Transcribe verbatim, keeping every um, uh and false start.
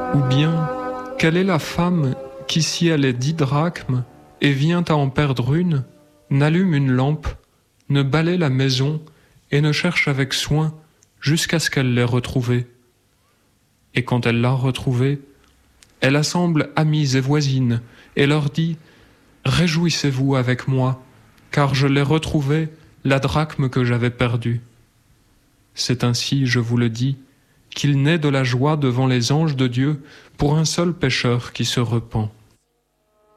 Ou bien, quelle est la femme qui, si elle est dix drachmes et vient à en perdre une, n'allume une lampe, ne balaie la maison et ne cherche avec soin jusqu'à ce qu'elle l'ait retrouvée. Et quand elle l'a retrouvée, elle assemble amis et voisines et leur dit « Réjouissez-vous avec moi, car je l'ai retrouvée, la drachme que j'avais perdue. » C'est ainsi, je vous le dis, qu'il naît de la joie devant les anges de Dieu pour un seul pécheur qui se repent.